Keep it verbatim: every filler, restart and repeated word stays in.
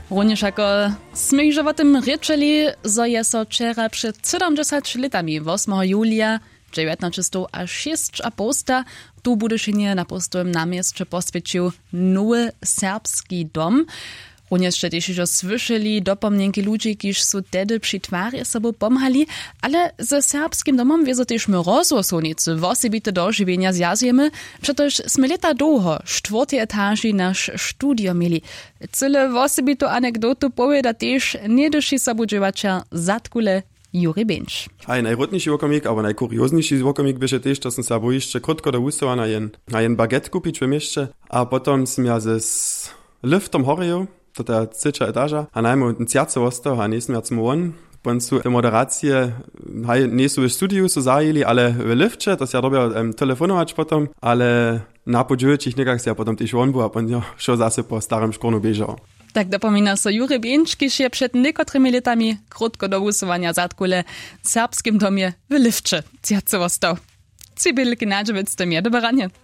Również jako smyjże o tym ryczeli, zo je so wczera przed siedemdziesięcioma latami ósmego julia dziewiętnaście a sześć a posta tu Budyšinie na postowym namieście poswiecił nowy serbski dom. Również też już słyszeli dopomnienki ludzi, kiż su tedy przy twarzy sobą pomhali, ale ze serbskim domom wiezo też my rozrosunicy w osobite dożywienia zjazjemy, przetoż sme leta długo, czwartej etaży nasz studio mieli. Cyle w osobitą anegdotu powieda też niedyszy sobudżywacza Zatkule Juri Benč. A najrotniejszy łokomik, aber najkuriozniejszy łokomik bysze też, to sam sobie jeszcze krótko do ustowa na jen, na jen baguette kupić w mieście, a potem sam ja ze liftom horeju, to ta trzecia etaża, a najmu ten cjace ostał, a nisem ja zum on, bon su te moderacje, nie su w studiu su zajeli, ale w lifcie, to się robię um, telefonować potem, ale na podźwięcich niekak się potem też on był, a on ja schon zase po starym szkornu bieżał. Tak dopomina so Juri Benč, kiż je przed niekotrymi latami krótko do usuwania Zatkule w serbskim domie w lifcie cjace ostał. Cybylki nadżewiec to mnie do baranie.